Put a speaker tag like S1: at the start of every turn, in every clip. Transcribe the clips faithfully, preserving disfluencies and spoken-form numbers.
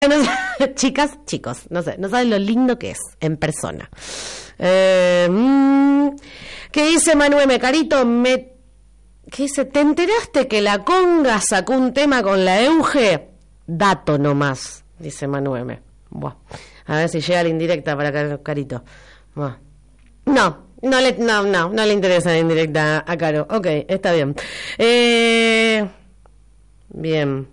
S1: No, chicas, chicos, no sé, no saben lo lindo que es en persona. Eh, mm, ¿Qué dice Manuel Carito? Me, ¿Qué dice? ¿Te enteraste que la Conga sacó un tema con la Euge? Dato nomás, dice Manuel. Buah. A ver si llega la indirecta para Carito. Buah. No, no le, no, no, no le interesa la indirecta a Caro. Ok, está bien. Eh, bien.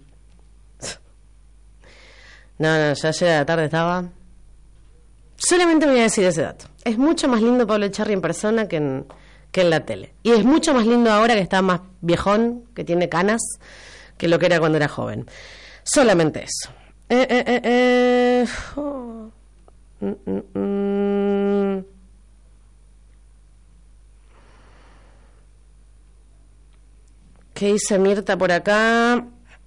S1: No, no, ya llega la tarde, estaba... Solamente voy a decir ese dato. Es mucho más lindo Pablo Echarri en persona que en, que en la tele. Y es mucho más lindo ahora que está más viejón, que tiene canas, que lo que era cuando era joven. Solamente eso. Eh, eh, eh, eh. Oh. Mm, mm, mm. ¿Qué dice Mirta por acá?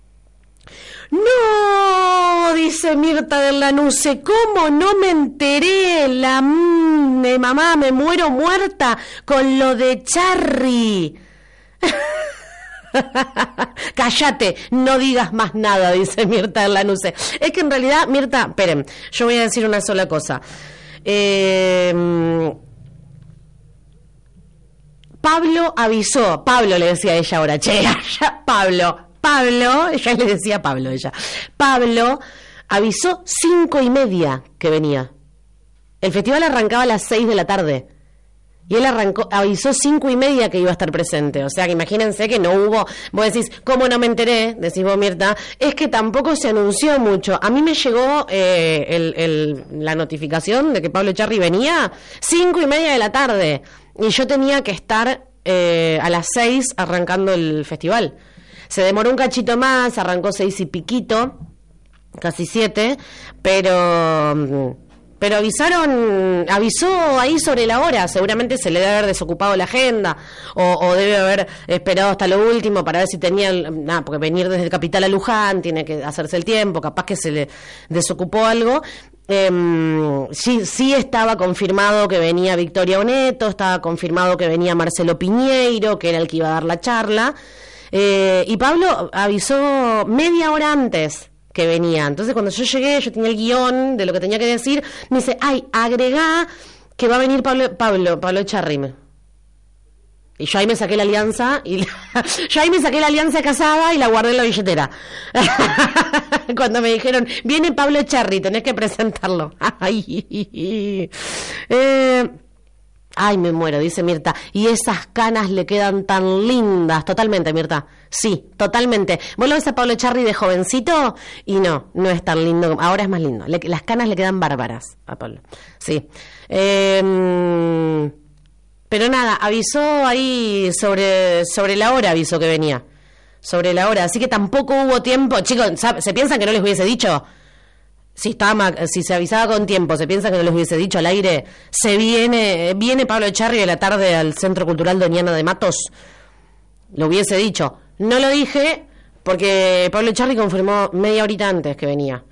S1: No, dice Mirta del Lanuse, ¿cómo no me enteré? La mm, de mamá, me muero muerta con lo de Charry. Cállate, no digas más nada, dice Mirta del Lanuse. Es que en realidad, Mirta, esperen, yo voy a decir una sola cosa. Eh... Pablo avisó, Pablo le decía a ella ahora, che, ya, Pablo, Pablo, ella le decía a Pablo, ella, Pablo avisó cinco y media que venía. El festival arrancaba a las seis de la tarde y él arrancó, avisó cinco y media que iba a estar presente. O sea que imagínense que no hubo, vos decís, ¿cómo no me enteré? Decís vos, Mirta, es que tampoco se anunció mucho. A mí me llegó eh, el, el, la notificación de que Pablo Echarri venía cinco y media de la tarde. Y yo tenía que estar eh, a las seis arrancando el festival. Se demoró un cachito más, arrancó seis y piquito, casi siete, pero pero avisaron, avisó ahí sobre la hora. Seguramente se le debe haber desocupado la agenda o, o debe haber esperado hasta lo último para ver si tenía, nada, porque venir desde Capital a Luján tiene que hacerse el tiempo, capaz que se le desocupó algo. Eh, sí, sí estaba confirmado que venía Victoria Oneto, estaba confirmado que venía Marcelo Piñeiro, que era el que iba a dar la charla, eh, y Pablo avisó media hora antes que venía. Entonces cuando yo llegué, yo tenía el guión de lo que tenía que decir, me dice, ay, agregá que va a venir Pablo Pablo, Pablo Echarri. Y yo ahí me saqué la alianza, y la, yo ahí me saqué la alianza casada y la guardé en la billetera. Cuando me dijeron, viene Pablo Echarri, tenés que presentarlo. Ay, eh, ay, me muero, dice Mirta. Y esas canas le quedan tan lindas. Totalmente, Mirta. Sí, totalmente. Vos lo ves a Pablo Echarri de jovencito y no, no es tan lindo. Ahora es más lindo. Le, las canas le quedan bárbaras a Pablo. Sí. Eh... Pero nada, avisó ahí sobre sobre la hora, avisó que venía. Sobre la hora, así que tampoco hubo tiempo. Chicos, ¿se piensan que no les hubiese dicho? Si estaba, si se avisaba con tiempo, ¿se piensan que no les hubiese dicho al aire? Se viene, viene Pablo Echarri de la tarde al Centro Cultural Doñana de Matos. Lo hubiese dicho. No lo dije porque Pablo Echarri confirmó media horita antes que venía.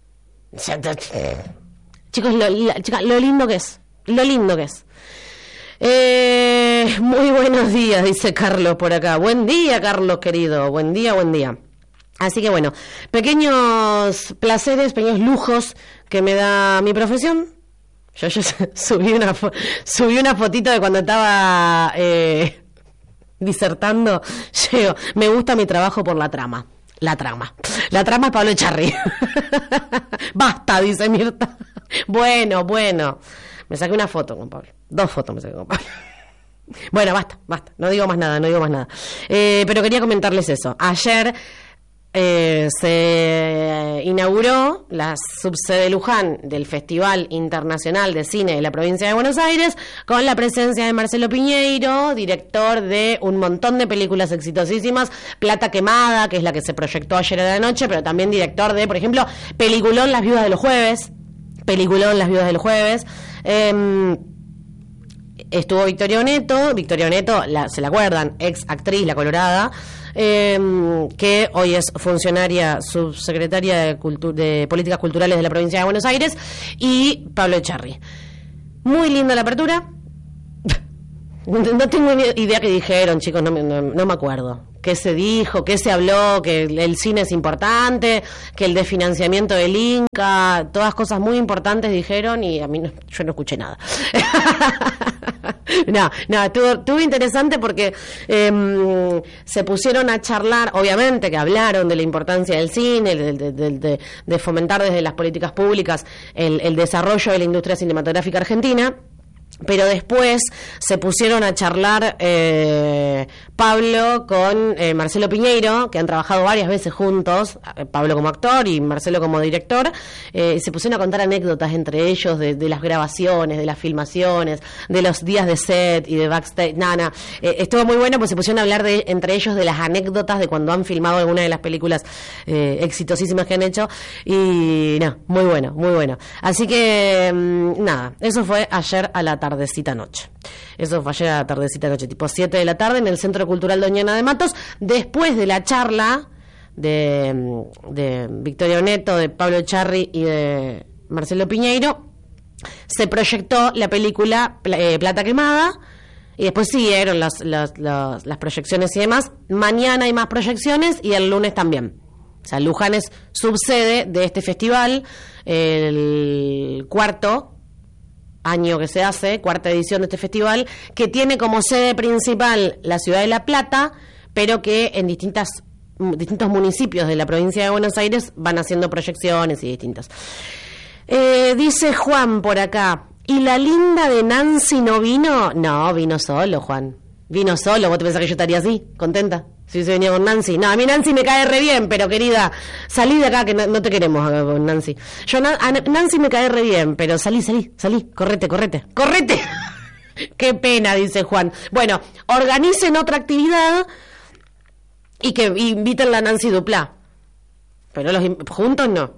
S1: Chicos, lo, chicas, lo lindo que es. Lo lindo que es. Eh, muy buenos días, dice Carlos por acá. Buen día, Carlos querido. Buen día, buen día. Así que bueno, pequeños placeres, pequeños lujos que me da mi profesión. Yo, yo subí una fo- subí una fotito de cuando estaba eh, disertando. Yo, me gusta mi trabajo por la trama. La trama. La trama es Pablo Echarri. Basta, dice Mirta. Bueno, bueno. Me saqué una foto con Pablo. Dos fotos me saqué con Pablo. Bueno, basta, basta. No digo más nada, no digo más nada. Eh, pero quería comentarles eso. Ayer eh, se inauguró la subsede de Luján del Festival Internacional de Cine de la Provincia de Buenos Aires con la presencia de Marcelo Piñeiro, director de un montón de películas exitosísimas. Plata Quemada, que es la que se proyectó ayer a la noche, pero también director de, por ejemplo, peliculón Las Viudas de los Jueves. Peliculón Las Viudas del Jueves. Eh, estuvo Victoria Oneto. Victoria Oneto, la, ¿se la acuerdan? Ex actriz, La Colorada, eh, que hoy es funcionaria subsecretaria de, Cultu- de Políticas Culturales de la Provincia de Buenos Aires. Y Pablo Echarri. Muy linda la apertura. No tengo ni idea qué dijeron, chicos, no, no, no me acuerdo. ¿Qué se dijo? ¿Qué se habló? Que el, el cine es importante, que el desfinanciamiento del Inca, todas cosas muy importantes dijeron y a mí no, yo no escuché nada. No, no, estuvo, estuvo interesante porque eh, se pusieron a charlar, obviamente que hablaron de la importancia del cine, de, de, de, de, de fomentar desde las políticas públicas el, el desarrollo de la industria cinematográfica argentina. Pero después se pusieron a charlar eh, Pablo con eh, Marcelo Piñeiro, que han trabajado varias veces juntos, eh, Pablo como actor y Marcelo como director, eh, y se pusieron a contar anécdotas entre ellos de, de las grabaciones, de las filmaciones, de los días de set y de backstage. Nada, eh, estuvo muy bueno, pues se pusieron a hablar de, entre ellos de las anécdotas de cuando han filmado alguna de las películas eh, exitosísimas que han hecho, y no, muy bueno, muy bueno. Así que, mmm, nada, eso fue ayer a la tardecita noche. Eso fue ayer a la tardecita noche, tipo siete de la tarde en el Centro Cultural Doñana de Matos, después de la charla de, de Victoria Oneto, de Pablo Echarri y de Marcelo Piñeiro, se proyectó la película eh, Plata Quemada, y después siguieron las, las, las, las proyecciones y demás. Mañana hay más proyecciones y el lunes también. O sea, Luján es subsede de este festival, el cuarto año que se hace, cuarta edición de este festival, que tiene como sede principal la ciudad de La Plata, pero que en distintas distintos municipios de la provincia de Buenos Aires van haciendo proyecciones y distintas. Eh, dice Juan por acá, ¿y la linda de Nancy no vino? No, vino solo, Juan. Vino solo, ¿vos te pensás que yo estaría así, contenta? Si se venía con Nancy. No, a mí Nancy me cae re bien, pero querida, salí de acá que no, no te queremos acá con Nancy. Yo a Nancy me cae re bien, pero salí, salí, salí, correte, correte, correte. Qué pena, dice Juan. Bueno, organicen otra actividad y que inviten a Nancy Duplá. Pero los juntos no.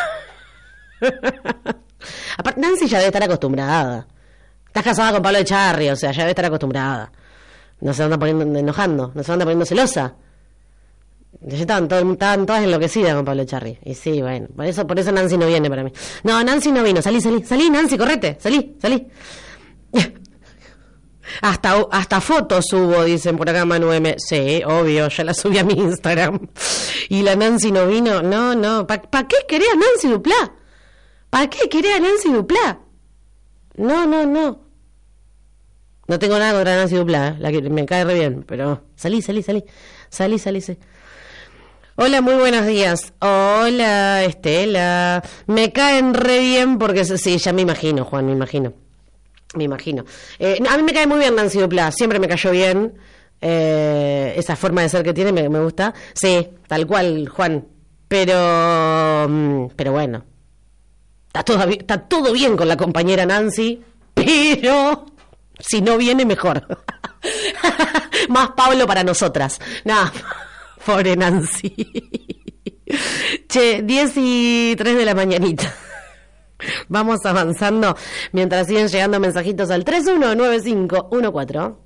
S1: Aparte, Nancy ya debe estar acostumbrada. Estás casada con Pablo Echarri, o sea, ya debe estar acostumbrada. No se anda poniendo enojando, no se anda poniendo celosa. Estaban, todo, estaban todas enloquecidas con Pablo Echarri. Y sí, bueno, por eso, por eso Nancy no viene para mí. No, Nancy no vino, salí, salí, salí, Nancy, correte, salí, salí. Hasta, hasta fotos subo, dicen por acá Manu M. Sí, obvio, ya la subí a mi Instagram. Y la Nancy no vino, no, no. ¿Para pa qué quería Nancy Duplá? ¿Para qué quería Nancy Duplá? No, no, no. No tengo nada contra Nancy Duplá, ¿eh? La que me cae re bien, pero salí, salí, salí, salí, salí, salí. Hola, muy buenos días. Hola, Estela. Me caen re bien porque, sí, ya me imagino, Juan, me imagino. Me imagino. Eh, a mí me cae muy bien Nancy Duplá, siempre me cayó bien. Eh, esa forma de ser que tiene me, me gusta. Sí, tal cual, Juan. Pero, pero bueno. Está todo, está todo bien con la compañera Nancy, pero... si no viene, mejor. Más Pablo para nosotras. Nah, pobre Nancy. Che, diez y tres de la mañanita. Vamos avanzando mientras siguen llegando mensajitos al tres uno nueve cinco uno cuatro.